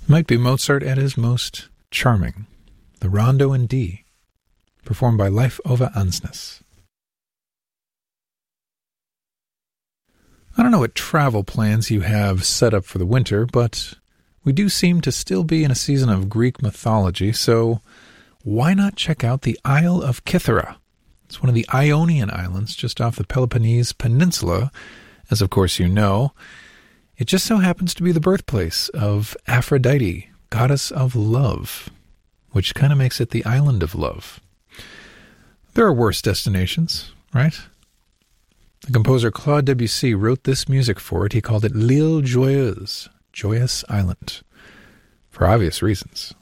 Might be Mozart at his most charming, the Rondo in D, performed by Leif Ove Ansnes. I don't know what travel plans you have set up for the winter, but we do seem to still be in a season of Greek mythology, so why not check out the Isle of Kythera? It's one of the Ionian Islands just off the Peloponnese Peninsula, as of course you know. It just so happens to be the birthplace of Aphrodite, goddess of love, which kind of makes it the island of love. There are worse destinations, right? The composer Claude Debussy wrote this music for it. He called it L'Île Joyeuse, Joyous Island, for obvious reasons.